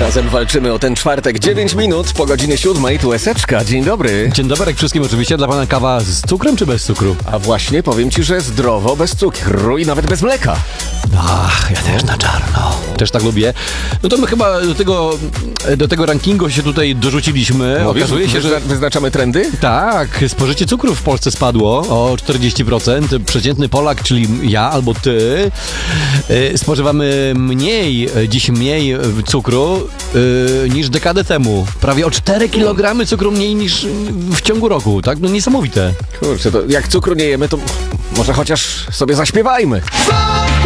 Razem walczymy o ten czwartek. 9 minut po godzinie 7. Tu Eseczka. Dzień dobry. Dzień dobry wszystkim oczywiście. Dla pana kawa z cukrem czy bez cukru? A właśnie powiem ci, że zdrowo, bez cukru i nawet bez mleka. Ach, ja też na czarno. Też tak lubię. No to my chyba do tego rankingu się tutaj dorzuciliśmy. Okazuje się, że wyznaczamy trendy? tak, spożycie cukru w Polsce spadło o 40%. Przeciętny Polak, czyli ja albo ty, spożywamy dziś mniej cukru niż dekadę temu. Prawie o 4 kg cukru mniej niż w ciągu roku, tak? No niesamowite. Kurczę, to jak cukru nie jemy, to może chociaż sobie zaśpiewajmy.